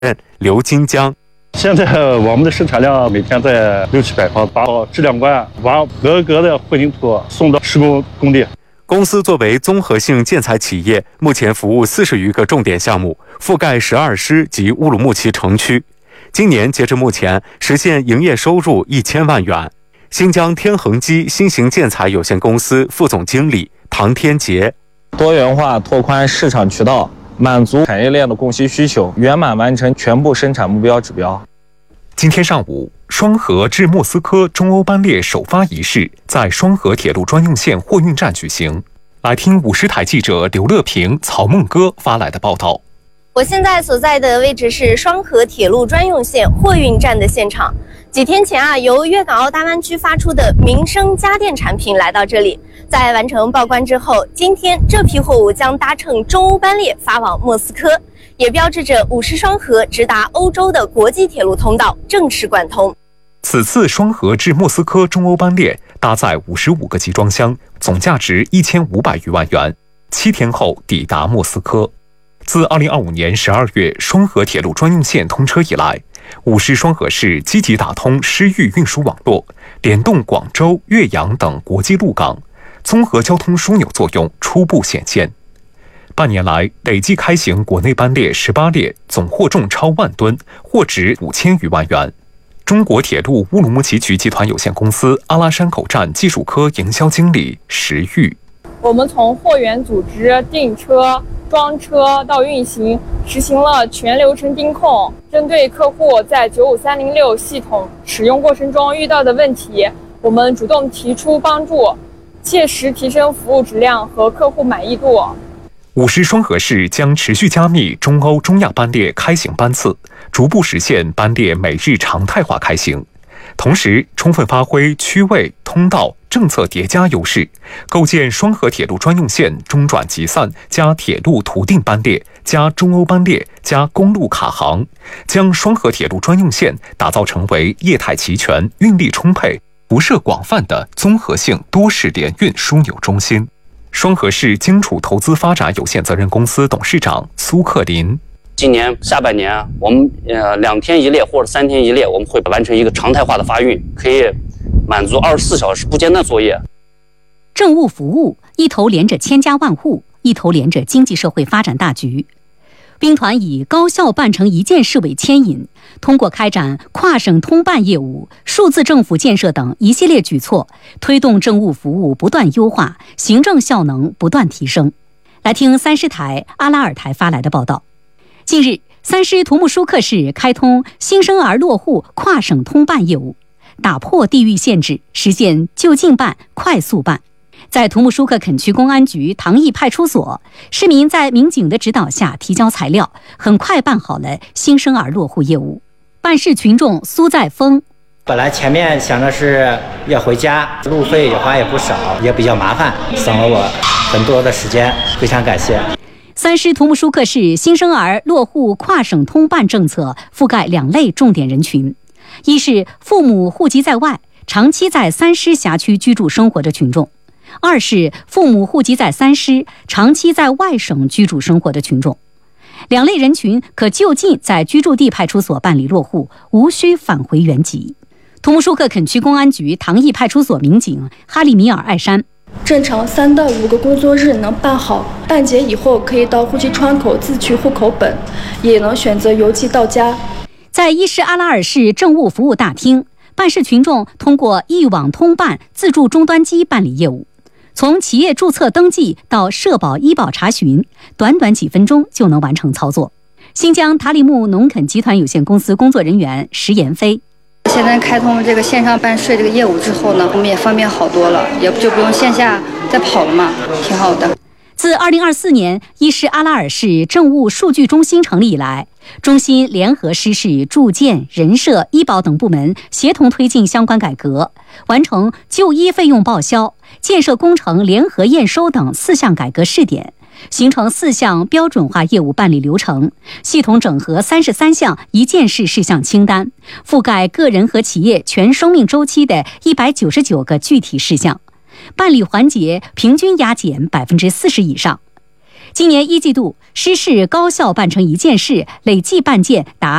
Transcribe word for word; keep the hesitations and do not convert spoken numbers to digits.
刘金江。 现在我们的生产量每天在六七百方，把质量关，把合格的混凝土送到施工工地。 公司作为综合性建材企业，目前服务四十余个重点项目，覆盖十二师及乌鲁木齐城区。今年截至目前，实现营业收入一千万元。新疆天恒基新型建材有限公司副总经理唐天杰： 多元化拓宽市场渠道，满足产业链的供需需求，圆满完成全部生产目标指标。 今天上午，双河至莫斯科中欧班列首发仪式在双河铁路专用线货运站举行。来听五十台记者刘乐平、曹梦歌发来的报道。 我现在所在的位置是双河铁路专用线货运站的现场。几天前啊，由粤港澳大湾区发出的民生家电产品来到这里，在完成报关之后，今天这批货物将搭乘中欧班列发往莫斯科，也标志着五十双河直达欧洲的国际铁路通道正式贯通。 此次双河至莫斯科中欧班列搭载五十五个集装箱，总价值一千五百余万元，七天后抵达莫斯科。自二零二五年十二月双河铁路专用线通车以来，五十双河市积极打通师域运输网络，联动广州、岳阳等国际陆港，综合交通枢纽作用初步显现。半年来，累计开行国内班列十八列，总货重超万吨，货值五千余万元。中国铁路乌鲁木齐局集团有限公司阿拉山口站技术科营销经理石玉： 我们从货源组织、订车、装车到运行，实行了全流程盯控。针对客户在九五三零六系统使用过程中遇到的问题，我们主动提出帮助，切实提升服务质量和客户满意度。 五十双河市将持续加密中欧、中亚班列开行班次，逐步实现班列每日常态化开行。同时，充分发挥区位、通道、政策叠加优势，构建双河铁路专用线中转集散加铁路途定班列加中欧班列加公路卡航，将双河铁路专用线打造成为业态齐全、运力充沛、辐射广泛的综合性多式联运枢纽中心。双河市荆楚投资发展有限责任公司董事长苏克林： 今年下半年，我们呃两天一列或者三天一列，我们会完成一个常态化的发运，可以满足二十四小时不间断作业。 政务服务一头连着千家万户，一头连着经济社会发展大局。兵团以高效办成一件事为牵引，通过开展跨省通办业务、数字政府建设等一系列举措，推动政务服务不断优化，行政效能不断提升。来听三师台、阿拉尔台发来的报道。近日，三师图木舒克市开通新生儿落户跨省通办业务，打破地域限制，实现就近办、快速办。在图木舒克垦区公安局唐邑派出所，市民在民警的指导下提交材料，很快办好了新生儿落户业务。办事群众苏在峰： 本来前面想着是要回家，路费也花也不少，也比较麻烦，省了我很多的时间，非常感谢。 三师图木舒克市新生儿落户跨省通办政策覆盖两类重点人群，一是父母户籍在外，长期在三师辖区居住生活的群众；二是父母户籍在三师，长期在外省居住生活的群众。两类人群可就近在居住地派出所办理落户，无需返回原籍。图木舒克垦区公安局唐邑派出所民警哈利米尔·艾山： 正常三到五个工作日能办好，办结以后可以到户籍窗口自取户口本，也能选择邮寄到家。 在伊什阿拉尔市政务服务大厅，办事群众通过一网通办自助终端机办理业务，从企业注册登记到社保医保查询，短短几分钟就能完成操作。新疆塔里木农垦集团有限公司工作人员石延飞： 现在开通这个线上办税这个业务之后呢，我们也方便好多了，也就不用线下再跑了嘛，挺好的。 自二零二四年伊什阿拉尔市政务数据中心成立以来，中心联合师市住建、人社、医保等部门，协同推进相关改革，完成就医费用报销、建设工程联合验收等四项改革试点，形成四项标准化业务办理流程，系统整合三十三项一件事事项清单，覆盖个人和企业全生命周期的一百九十九个具体事项，办理环节平均压减百分之四十以上。 今年一季度，失事高效办成一件事累计办件达